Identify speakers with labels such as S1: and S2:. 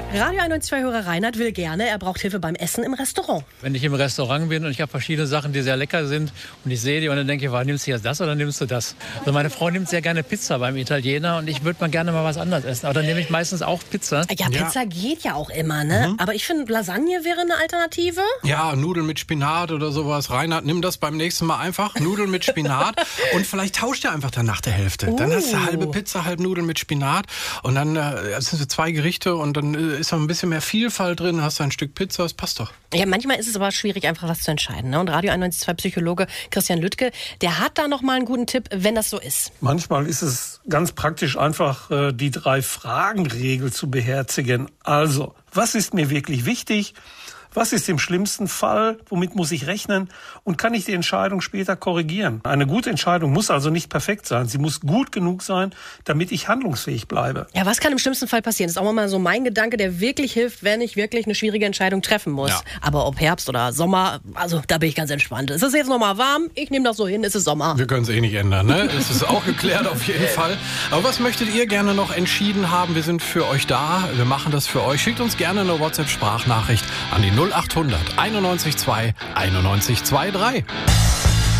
S1: Radio 102-Hörer Reinhard will gerne, er braucht Hilfe beim Essen im Restaurant.
S2: Wenn ich im Restaurant bin und ich habe verschiedene Sachen, die sehr lecker sind und ich sehe die und dann denke ich, nimmst du jetzt das oder nimmst du das? Also meine Frau nimmt sehr gerne Pizza beim Italiener und ich würde mal gerne mal was anderes essen. Aber dann nehme ich meistens auch Pizza.
S1: Ja, Pizza geht ja auch immer, ne? Aber ich finde, Lasagne wäre eine Alternative.
S3: Ja, Nudeln mit Spinat oder sowas. Reinhard, nimm das beim nächsten Mal einfach. Nudeln mit Spinat. Und vielleicht tauscht ihr einfach dann nach der Hälfte. Dann hast du halbe Pizza, halb Nudeln mit Spinat. Und dann sind so 2 Gerichte und dann ist noch ein bisschen mehr Vielfalt drin. Hast du ein Stück Pizza, das passt doch.
S1: Ja, manchmal ist es aber schwierig, einfach was zu entscheiden. Ne? Und Radio 102-Psychologe Christian Lüttke, der hat da noch mal einen guten Tipp, wenn das so ist.
S4: Manchmal ist es ganz praktisch, einfach die 3-Fragen-Regel zu beherzigen. Also, was ist mir wirklich wichtig? Was ist im schlimmsten Fall? Womit muss ich rechnen? Und kann ich die Entscheidung später korrigieren? Eine gute Entscheidung muss also nicht perfekt sein. Sie muss gut genug sein, damit ich handlungsfähig bleibe.
S1: Ja, was kann im schlimmsten Fall passieren? Das ist auch mal so mein Gedanke, der wirklich hilft, wenn ich wirklich eine schwierige Entscheidung treffen muss. Ja. Aber ob Herbst oder Sommer, also da bin ich ganz entspannt. Es ist jetzt noch mal warm, ich nehme das so hin, es ist Sommer.
S3: Wir können es nicht ändern, ne? Es ist auch geklärt auf jeden Fall. Aber was möchtet ihr gerne noch entschieden haben? Wir sind für euch da, wir machen das für euch. Schickt uns gerne eine WhatsApp-Sprachnachricht an die 0800 91 2 91 23.